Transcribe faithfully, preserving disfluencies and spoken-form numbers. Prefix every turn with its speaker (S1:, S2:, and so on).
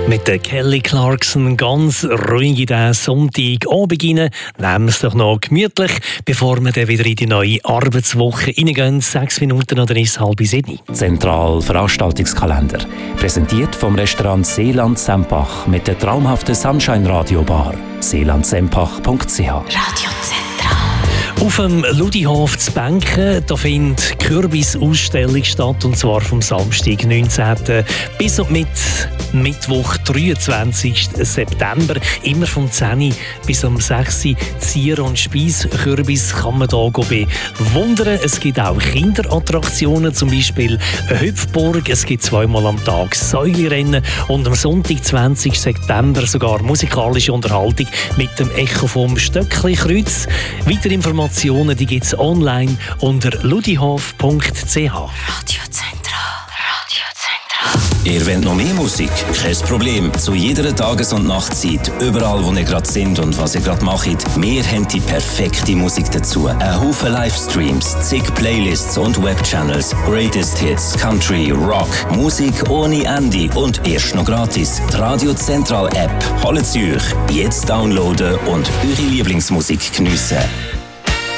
S1: Mit der Kelly Clarkson ganz ruhig in diesen Sonntagabend beginnen. Nehmen wir es doch noch gemütlich, bevor wir dann wieder in die neue Arbeitswoche reingehen. Sechs Minuten oder ist halb sieben.
S2: Zentral Veranstaltungskalender. Präsentiert vom Restaurant Seeland Sempach mit der traumhaften Sunshine Radio Bar. seeland sempach punkt c h.
S3: Radio Zentral.
S1: Auf dem Ludihof zu Benken, da findet die Kürbis-Ausstellung statt, und zwar vom Samstag, neunzehnten bis und mit Mittwoch, dreiundzwanzigsten September. Immer vom zehn bis um sechs Uhr. Zier- und Speiskürbis kann man hier bewundern. Es gibt auch Kinderattraktionen, zum Beispiel eine Hüpfburg. Es gibt zweimal am Tag Säulerennen und am Sonntag, zwanzigsten September, sogar musikalische Unterhaltung mit dem Echo vom Stöckli-Kreuz. Weitere Informationen die gibt es online unter ludihof punkt c h.
S3: Radio Zentral. Radio Zentral.
S4: Ihr wollt noch mehr Musik? Kein Problem. Zu jeder Tages- und Nachtzeit, überall wo ihr gerade sind und was ihr gerade macht, wir haben die perfekte Musik dazu. Ein Haufen Livestreams, zig Playlists und Webchannels, Greatest Hits, Country, Rock, Musik ohne Ende und erst noch gratis. Die Radio Zentral App. Holt sie euch. Jetzt downloaden und eure Lieblingsmusik geniessen.